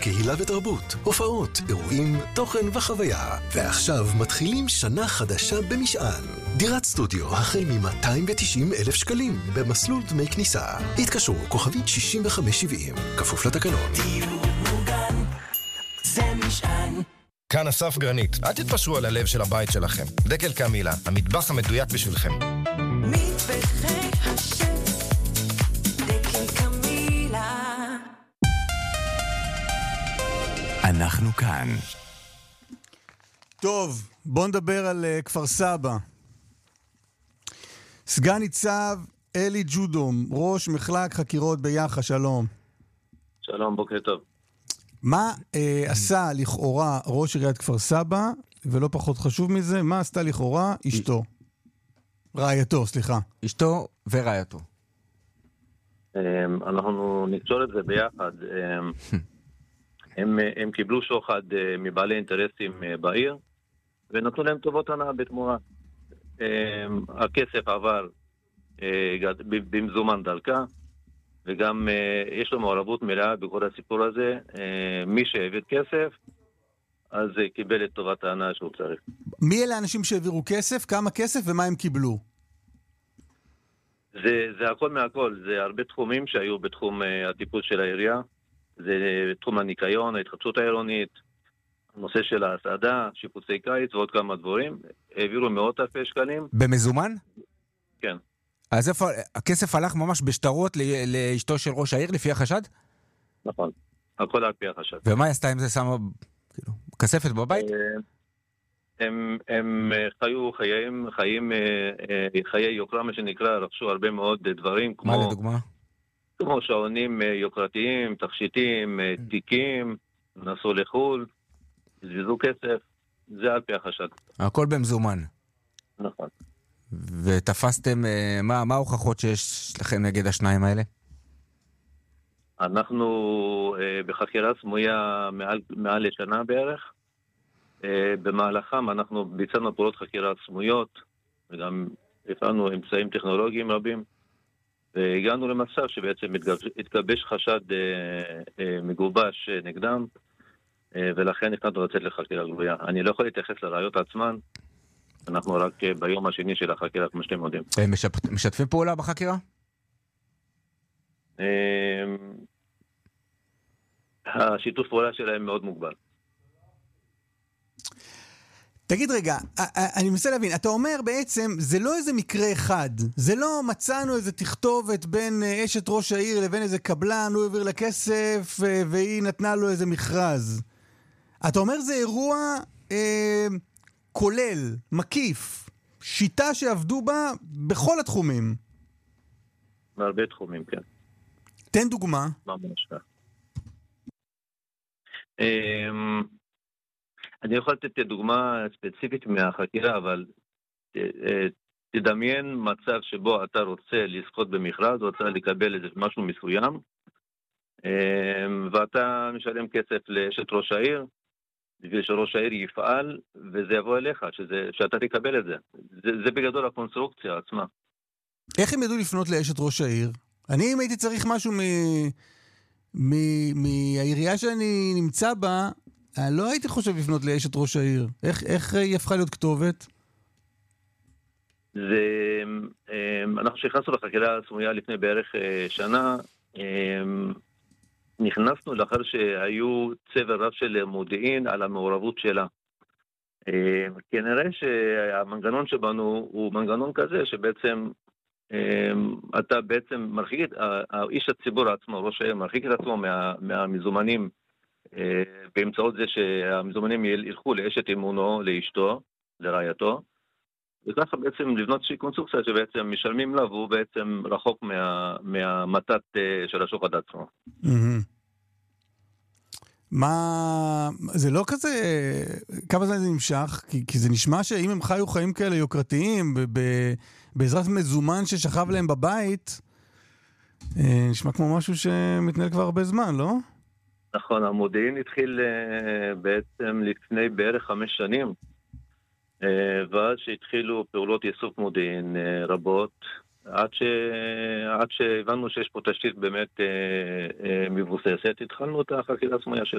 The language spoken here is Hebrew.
קהילה ותרבות, הופעות, אירועים, תוכן וחוויה. ועכשיו מתחילים שנה חדשה במשען. דירת סטודיו החל מ-290,000 שקלים במסלול דמי כניסה. התקשרו כוכבית 6570, כפוף לתקנון. דיור מוגן, זה משען. כאן אסף גרנית, אל תתפשרו על הלב של הבית שלכם. דקל קמילה, המטבח המדויק בשבילכם. מטבחי השף, דקל קמילה. אנחנו כאן. טוב, בוא נדבר על כפר סבא. סגן ניצב אלי ג'ודום, ראש מחלק חקירות ביח"א, שלום. שלום, בוקר טוב. מה עשה לכאורה ראש עיריית כפר סבא, ולא פחות חשוב מזה, מה עשתה לכאורה אשתו? רעייתו, סליחה. אשתו ורעייתו. אנחנו נקשור את זה ביחד. הם קיבלו שוחד מבעלי אינטרסים בעיר, ונתנו להם טובות הנאה בתמורה. הכסף עבר במזומן דרכה, וגם יש לו מעורבות מלאה בכל הסיפור הזה. מי שהעביר כסף, אז קיבל את טובת ההנאה שהוא צריך. מי אלה האנשים שהעבירו כסף? כמה כסף ומה הם קיבלו? זה הכל מהכל. זה הרבה תחומים שהיו בתחום הטיפול של העירייה. זה תחום הניקיון, ההתחדשות העירונית, הנושא של ההסעדה, שיפוצי קיץ ועוד כמה דברים. העבירו מאות אלפי שקלים. במזומן? כן. אז איפה, הכסף הלך ממש בשטרות לאשתו של ראש העיר לפי החשד? נכון, הכל על פי החשד. ומה היא עשתה עם זה? שמה כאילו, כספת בבית? הם חיו חיי יוקרה, מה שנקרא, רכשו הרבה מאוד דברים. מה לדוגמה? כמו שעונים יוקרתיים, תכשיטים, תיקים, נסעו לחול, זיזו כסף, זה על פי החשד. הכל במזומן. נכון. ותפסתם, מה ההוכחות שיש לכם נגד השניים האלה? אנחנו בחקירה סמויה מעל לשנה בערך. במהלכם אנחנו ביצענו פעולות חקירה סמויות, וגם הפעלנו אמצעים טכנולוגיים רבים, והגענו למצב שבעצם התגבש חשד מגובש נגדם, ולכן החלטנו לצאת לחקירה גלויה. אני לא יכול להתייחס לראיות עצמן, אנחנו רק ביום השני של החקירה, כמו שאתם יודעים. משתפים פעולה בחקירה? השיתוף פעולה שלהם מאוד מוגבל. תגיד רגע, אני מנסה להבין, אתה אומר בעצם, זה לא איזה מקרה אחד, זה לא מצאנו איזה תכתובת בין אשת ראש העיר לבין איזה קבלן, הוא העביר לה כסף והיא נתנה לו איזה מכרז. אתה אומר זה אירוע כולל, מקיף, שיטה שעבדו בה בכל התחומים. בהרבה תחומים, כן. תן דוגמה. ממש כך. אני יכול לתת דוגמה ספציפית מהחקירה, אבל תדמיין מצב שבו אתה רוצה לזכות במכרז, רוצה לקבל איזה משהו מסוים, ואתה משלם כסף לאשת ראש העיר, בשביל שראש העיר יפעל, וזה יבוא אליך, שאתה תקבל את זה. זה בגדול הקונסטרוקציה עצמה. איך הם ידעו לפנות לאשת ראש העיר? אני אם הייתי צריך משהו מהעירייה שאני נמצא בה, לא הייתי חושב לפנות לאשת ראש העיר. איך היא הפכה להיות כתובת? אנחנו שהכנסנו לחקירה הסמויה לפני בערך שנה, נכנסנו לאחר שהיו צבר רב של מודיעין על המעורבות שלה. כנראה שהמנגנון שבנו הוא מנגנון כזה שבעצם אתה בעצם מרחיק, איש הציבור עצמו, ראש העיר, מרחיק את עצמו מהמזומנים, באמצעות זה שהמזומנים ילכו לאשת אמונו, לאשתו, לרעייתו, וככה בעצם לבנות שהיא קונסטרוקציה שבעצם משלמים לה, והוא בעצם רחוק מהמתת של השוחד עצמו. מה, זה לא כזה, כמה זמן זה נמשך? כי זה נשמע שאם הם חיו חיים כאלה יוקרתיים, בעזרת מזומן ששכב להם בבית, נשמע כמו משהו שמתנהל כבר הרבה זמן, לא? נכון, המודיעין התחיל בעצם לפני בערך 5 שנים, ואז שהתחילו פעולות איסוף מודיעין רבות, עד שהבנו שיש פה תשתית באמת מבוססת, התחלנו את החקירה הסמויה שלנו.